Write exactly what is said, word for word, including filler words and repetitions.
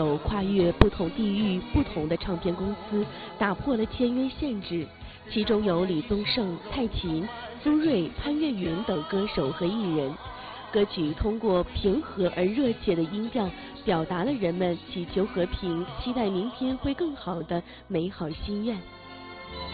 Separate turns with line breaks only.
有跨越不同地域、不同的唱片公司，打破了签约限制。其中有李宗盛、蔡琴、苏芮、潘越云等歌手和艺人。歌曲通过平和而热切的音调，表达了人们祈求和平、期待明天会更好的美好心愿。